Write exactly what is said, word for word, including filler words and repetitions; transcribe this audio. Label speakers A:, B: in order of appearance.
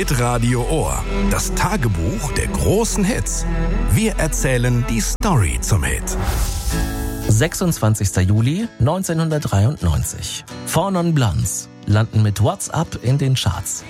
A: Hitradio Ohr. Das Tagebuch der großen Hits. Wir erzählen die Story zum Hit.
B: sechsundzwanzigster Juli neunzehnhundertdreiundneunzig. Four Non Blondes landen mit What's Up in den Charts.